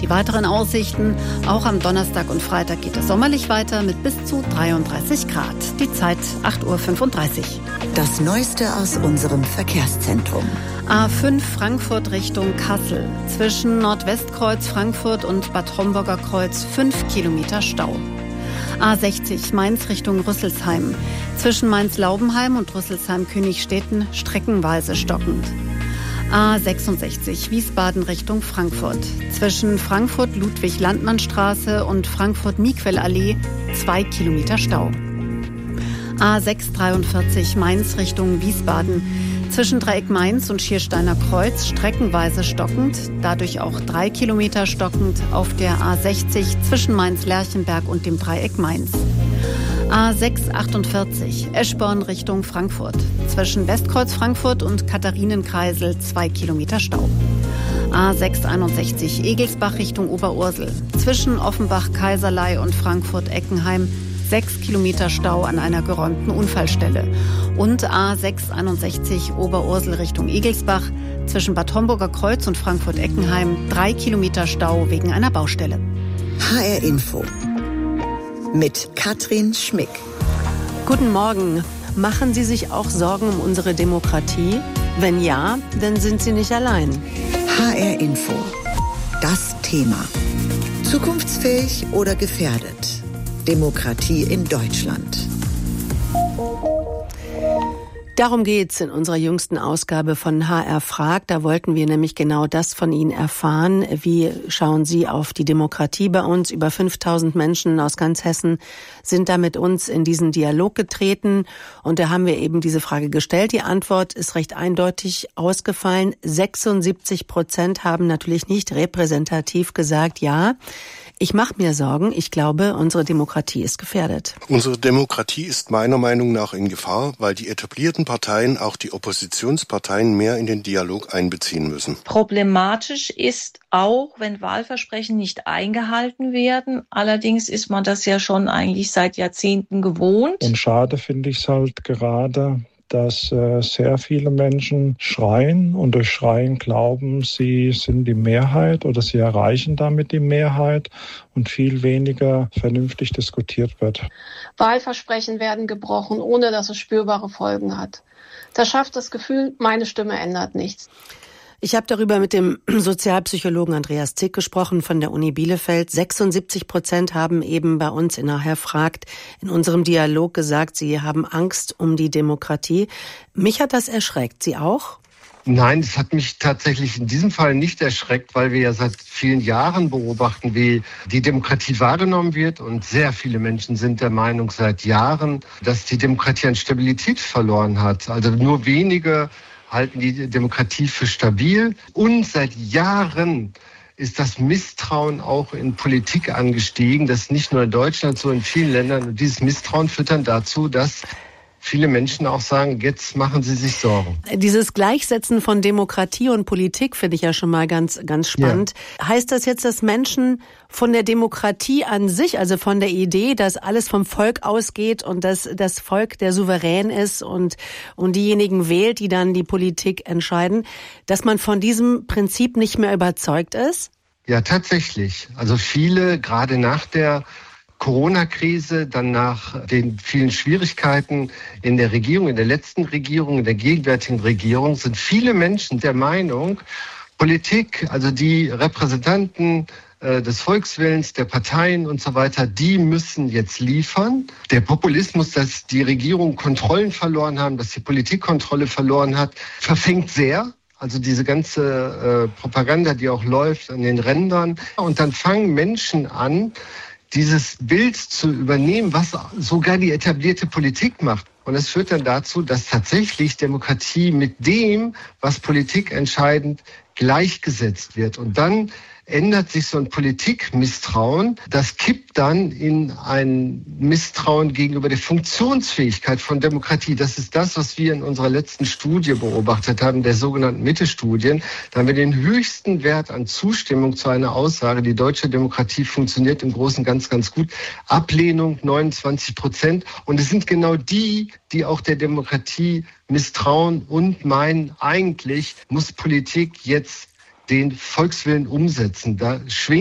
Die weiteren Aussichten: Auch am Donnerstag und Freitag geht es sommerlich weiter mit bis zu 33 Grad. Die Zeit 8:35 Uhr. Das Neueste aus unserem Verkehrszentrum. A5 Frankfurt Richtung Kassel. Zwischen Nordwestkreuz Frankfurt und Bad Homburger Kreuz 5 Kilometer Stau. A60 Mainz Richtung Rüsselsheim. Zwischen Mainz-Laubenheim und Rüsselsheim-Königstetten streckenweise stockend. A66 Wiesbaden Richtung Frankfurt. Zwischen Frankfurt-Ludwig-Landmann-Straße und Frankfurt-Miquel-Allee 2 Kilometer Stau. A643 Mainz Richtung Wiesbaden. Zwischen Dreieck Mainz und Schiersteiner Kreuz streckenweise stockend, dadurch auch 3 Kilometer stockend auf der A60 zwischen Mainz-Lerchenberg und dem Dreieck Mainz. A648 Eschborn Richtung Frankfurt. Zwischen Westkreuz Frankfurt und Katharinenkreisel 2 Kilometer Stau. A661 Egelsbach Richtung Oberursel. Zwischen Offenbach-Kaiserlei und Frankfurt-Eckenheim 6 Kilometer Stau an einer geräumten Unfallstelle. Und A661 Oberursel Richtung Egelsbach. Zwischen Bad Homburger Kreuz und Frankfurt-Eckenheim 3 Kilometer Stau wegen einer Baustelle. HR Info mit Katrin Schmick. Guten Morgen. Machen Sie sich auch Sorgen um unsere Demokratie? Wenn ja, dann sind Sie nicht allein. HR Info. Das Thema. Zukunftsfähig oder gefährdet? Demokratie in Deutschland. Darum geht's in unserer jüngsten Ausgabe von HR fragt. Da wollten wir nämlich genau das von Ihnen erfahren. Wie schauen Sie auf die Demokratie bei uns? Über 5000 Menschen aus ganz Hessen sind da mit uns in diesen Dialog getreten. Und da haben wir eben diese Frage gestellt. Die Antwort ist recht eindeutig ausgefallen. 76% haben natürlich nicht repräsentativ gesagt, ja, ich mache mir Sorgen. Ich glaube, unsere Demokratie ist gefährdet. Unsere Demokratie ist meiner Meinung nach in Gefahr, weil die etablierten Parteien auch die Oppositionsparteien mehr in den Dialog einbeziehen müssen. Problematisch ist auch, wenn Wahlversprechen nicht eingehalten werden. Allerdings ist man das ja schon eigentlich seit Jahrzehnten gewohnt. Und schade finde ich es halt gerade, dass sehr viele Menschen schreien und durch Schreien glauben, sie sind die Mehrheit oder sie erreichen damit die Mehrheit und viel weniger vernünftig diskutiert wird. Wahlversprechen werden gebrochen, ohne dass es spürbare Folgen hat. Das schafft das Gefühl, meine Stimme ändert nichts. Ich habe darüber mit dem Sozialpsychologen Andreas Zick gesprochen von der Uni Bielefeld. 76% haben eben bei uns in HR fragt in unserem Dialog gesagt, sie haben Angst um die Demokratie. Mich hat das erschreckt. Sie auch? Nein, es hat mich tatsächlich in diesem Fall nicht erschreckt, weil wir ja seit vielen Jahren beobachten, wie die Demokratie wahrgenommen wird. Und sehr viele Menschen sind der Meinung seit Jahren, dass die Demokratie an Stabilität verloren hat. Also nur wenige halten die Demokratie für stabil. Und seit Jahren ist das Misstrauen auch in Politik angestiegen. Das ist nicht nur in Deutschland, so in vielen Ländern. Und dieses Misstrauen führt dann dazu, dass viele Menschen auch sagen, jetzt machen sie sich Sorgen. Dieses Gleichsetzen von Demokratie und Politik finde ich ja schon mal ganz spannend. Ja. Heißt das jetzt, dass Menschen von der Demokratie an sich, also von der Idee, dass alles vom Volk ausgeht und dass das Volk der Souverän ist und diejenigen wählt, die dann die Politik entscheiden, dass man von diesem Prinzip nicht mehr überzeugt ist? Ja, tatsächlich. Also viele, gerade nach der Corona-Krise, dann nach den vielen Schwierigkeiten in der Regierung, in der letzten Regierung, in der gegenwärtigen Regierung, sind viele Menschen der Meinung, Politik, also die Repräsentanten des Volkswillens, der Parteien und so weiter, die müssen jetzt liefern. Der Populismus, dass die Regierung Kontrollen verloren haben, dass die Politik Kontrolle verloren hat, verfängt sehr. Also diese ganze Propaganda, die auch läuft an den Rändern. Und dann fangen Menschen an, dieses Bild zu übernehmen, was sogar die etablierte Politik macht. Und es führt dann dazu, dass tatsächlich Demokratie mit dem, was Politik entscheidend, gleichgesetzt wird. Und dann ändert sich so ein Politikmisstrauen. Das kippt dann in ein Misstrauen gegenüber der Funktionsfähigkeit von Demokratie. Das ist das, was wir in unserer letzten Studie beobachtet haben, der sogenannten Mitte-Studien. Da haben wir den höchsten Wert an Zustimmung zu einer Aussage, die deutsche Demokratie funktioniert im Großen ganz, ganz gut. Ablehnung 29%. Und es sind genau die auch der Demokratie misstrauen und meinen, eigentlich muss Politik jetzt den Volkswillen umsetzen. Da schwingt